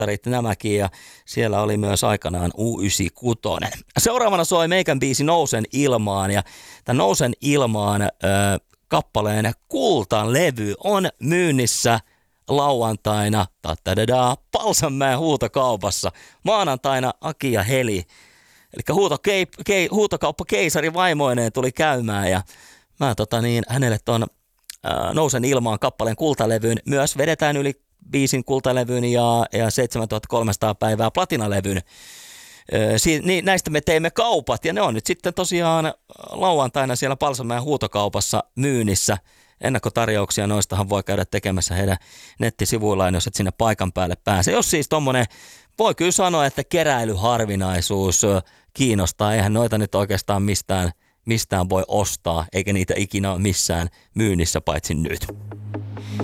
teattarit nämäkin ja siellä oli myös aikanaan U96. Seuraavana soi meikän biisi Nousen ilmaan ja tämän Nousen ilmaan kappaleen kultalevy on myynnissä lauantaina Palsanmäen huutokaupassa. Maanantaina Aki ja Heli. Eli huutokauppa keisari vaimoineen tuli käymään ja mä hänelle ton Nousen ilmaan kappaleen kultalevyn myös vedetään yli biisin kultalevyn ja 7300 päivää platinalevyn. Näistä me teimme kaupat ja ne on nyt sitten tosiaan lauantaina siellä Palsanmäen huutokaupassa myynnissä. Ennakkotarjouksia noistahan voi käydä tekemässä heidän nettisivuillaan, jos et sinne paikan päälle pääse. Jos siis tommonen, voi kyllä sanoa, että keräilyharvinaisuus kiinnostaa. Eihän noita nyt oikeastaan mistään voi ostaa, eikä niitä ikinä ole missään myynnissä paitsi nyt.